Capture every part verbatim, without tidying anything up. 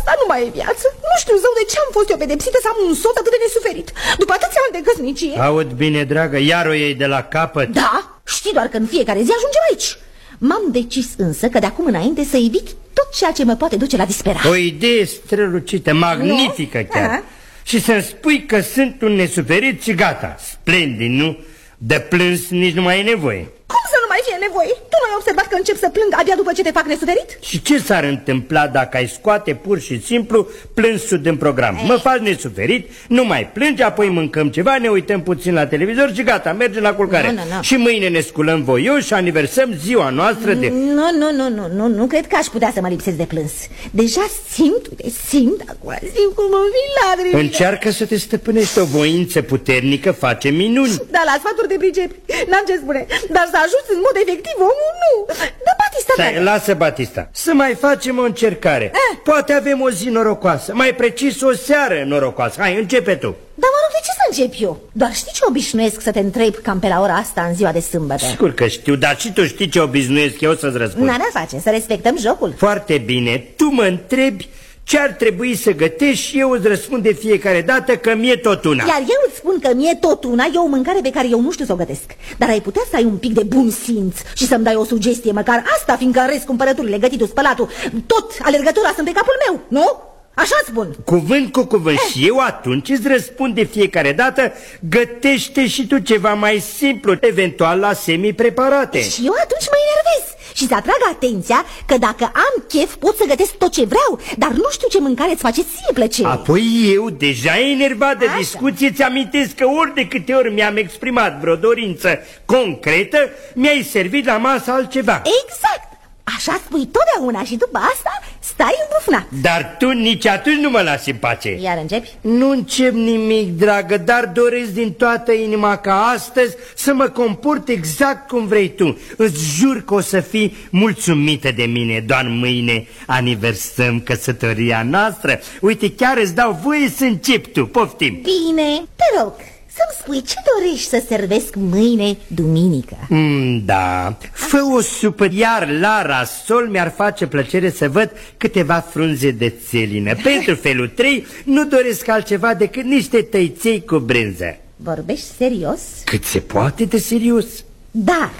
Asta nu mai e viață. Nu știu, zău, de ce am fost eu pedepsită să am un soț atât de nesuferit după atâția ani de căsnicie. Aud bine, dragă, iar o iei de la capăt. Da, știi doar că în fiecare zi ajungem aici. M-am decis însă că de acum înainte să evit tot ceea ce mă poate duce la disperare. O idee strălucită, magnifică chiar. Aha. Și să-mi spui că sunt un nesuferit și gata. Splendid, nu? De plâns nici nu mai e nevoie. Cum să nu mai fie nevoie? Tu nu ai observat că încep să plâng abia după ce te fac nesuferit? Și ce s-ar întâmpla dacă ai scoate pur și simplu plânsul din program? Ei. Mă faci nesuferit, nu mai plângi, apoi mâncăm ceva, ne uităm puțin la televizor și gata, mergem la culcare. Nu, nu, nu. Și mâine ne sculăm voioși și aniversăm ziua noastră de... Nu, nu, nu, nu, nu, nu cred că aș putea să mă lipsesc de plâns. Deja simt, uite, simt acum, simt cum mă vin lagrimile. Încearcă să te stăpânești, o voință puternică face minuni. Da, la sfaturi de pricepi, n-am ce spune, dar să ajuți în mod efectiv omul, nu. Da, Batista, stai, lasă, Batista, să mai facem o încercare. eh? Poate avem o zi norocoasă, mai precis o seară norocoasă. Hai, începe tu. Dar mă rog, de ce să încep eu? Doar știi ce obișnuiesc să te întreb cam pe la ora asta în ziua de sâmbătă? Sigur că știu, dar și tu știi ce obișnuiesc eu să-ți răspund. N-ar face, să respectăm jocul. Foarte bine, tu mă întrebi ce ar trebui să gătești și eu îți răspund de fiecare dată că mi-e tot una. Iar eu îți spun că mi-e tot una, e o mâncare pe care eu nu știu să o gătesc. Dar ai putea să ai un pic de bun simț și să-mi dai o sugestie, măcar asta, fiindcă în rest cumpărăturile, gătitul, spălatul, tot alergătura sunt pe capul meu, nu? Așa spun. Cuvânt cu cuvânt. eh. Și eu atunci îți răspund de fiecare dată, gătește și tu ceva mai simplu, eventual la semi-preparate. Și eu atunci mă enervez și să atrag atenția că dacă am chef pot să gătesc tot ce vreau, dar nu știu ce mâncare îți face ție plăcere. Apoi eu, deja enervat de Așa. discuție, ți amintesc că ori de câte ori mi-am exprimat vreo dorință concretă, mi-ai servit la masă altceva. Exact. Așa spui totdeauna și după asta stai îmbufnat. Dar tu nici atunci nu mă lași în pace. Iar începi? Nu încep nimic, dragă, dar doresc din toată inima ca astăzi să mă comport exact cum vrei tu. Îți jur că o să fii mulțumită de mine. Doar mâine aniversăm căsătoria noastră. Uite, chiar îți dau voie să începi tu. Poftim. Bine, te rog, să-mi spui ce dorești să servesc mâine, duminică. mm, Da, fă o supă, iar la rasol mi-ar face plăcere să văd câteva frunze de țelină. Pentru felul trei nu doresc altceva decât niște tăiței cu brânză. Vorbești serios? Cât se poate de serios. Dar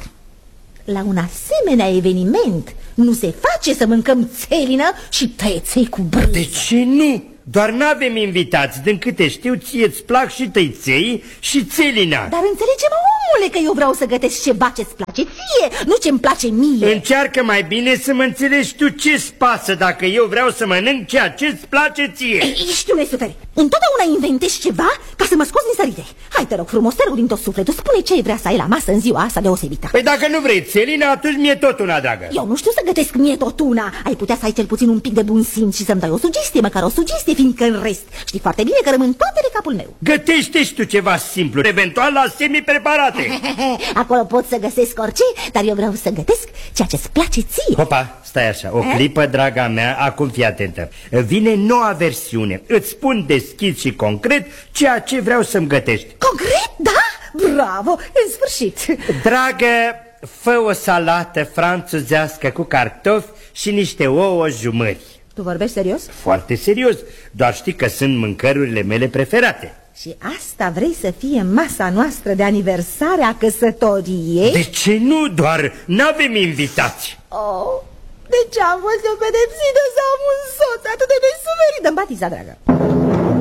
la un asemenea eveniment nu se face să mâncăm țelină și tăiței cu brânză. De ce nu? Doar n-avem invitați, din câte știu, ție-ți plac și tăiței și țelina. Dar înțelege-mă, omule, că eu vreau să gătesc ceva ce-ți place ție, nu ce-mi place mie. Încearcă mai bine să mă înțelegi tu, ce-ți pasă dacă eu vreau să mănânc ceea ce-ți place ție. Ei, știu, nesuferi, întotdeauna inventezi ceva ca să mă scoți din sărite. Hai, te rog frumos, te rog din tot sufletul, spune ce vrea să ai la masă în ziua asta deosebită. Păi dacă nu vrei țelina, atunci mi-e tot una, dragă. Eu nu știu să gătesc mie tot una. Ai putea să ai cel puțin un pic de bun simț și să-mi dai o sugestie, măcar o sugestie, fiindcă în rest știi foarte bine că rămân toate de capul meu. Gătește-și tu ceva simplu, eventual la semi-preparate. Acolo pot să găsesc orice, dar eu vreau să gătesc ceea ce-ți place ție. Hopa, stai așa, o clipă, draga mea, acum fii atentă. Vine noua versiune, îți spun deschis și concret ceea ce vreau să-mi gătești. Concret? Da? Bravo, în sfârșit. Dragă, fă o salată franțuzească cu cartofi și niște ouă jumări. Tu vorbești serios? Foarte serios, doar știi că sunt mâncărurile mele preferate. Și asta vrei să fie masa noastră de aniversare a căsătoriei? De ce nu? Doar n-avem invitați. Oh, de ce am fost eu pedepsită să am un soț atât de nesumerit? Dă-mi Batista, dragă.